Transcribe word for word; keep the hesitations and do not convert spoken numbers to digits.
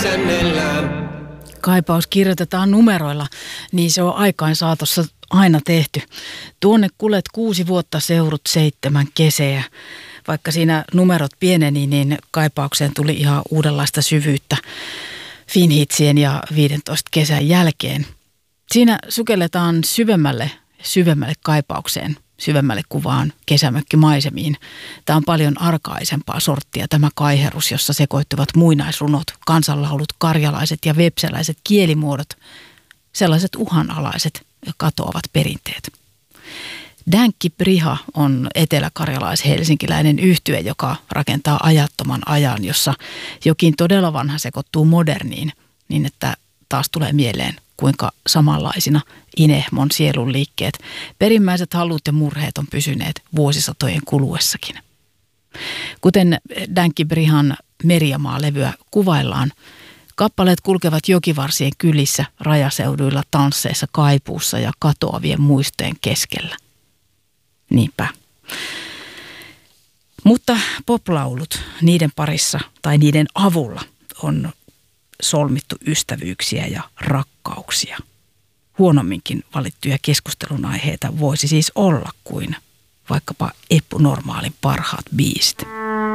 isännellään. Kaipaus kirjoitetaan numeroilla, niin se on aikain saatossa aina tehty. Tuonne kulet kuusi vuotta, seurut seitsemän keseä. Vaikka siinä numerot pieneni, niin kaipaukseen tuli ihan uudenlaista syvyyttä Finhitsien ja viidentoista kesän jälkeen. Siinä sukelletaan syvemmälle, syvemmälle kaipaukseen, syvemmälle kuvaan kesämökkimaisemiin. Tämä on paljon arkaisempaa sorttia tämä kaiherus, jossa sekoittuvat muinaisrunot, kansanlaulut, karjalaiset ja vepseläiset kielimuodot, sellaiset uhanalaiset ja katoavat perinteet. Dänkki Briha on eteläkarjalais-helsinkiläinen yhtye, joka rakentaa ajattoman ajan, jossa jokin todella vanha sekoittuu moderniin, niin että taas tulee mieleen, kuinka samanlaisina Inehmon sielun liikkeet, perimmäiset halut ja murheet on pysyneet vuosisatojen kuluessakin. Kuten Dänkki Brihan Meriamaa-levyä kuvaillaan, kappaleet kulkevat jokivarsien kylissä, rajaseuduilla, tansseissa, kaipuussa ja katoavien muistojen keskellä. Niinpä. Mutta poplaulut, niiden parissa tai niiden avulla on solmittu ystävyyksiä ja rakkauksia. Huonomminkin valittuja keskustelun aiheita voisi siis olla kuin vaikkapa Eppu Normaalin parhaat biisit.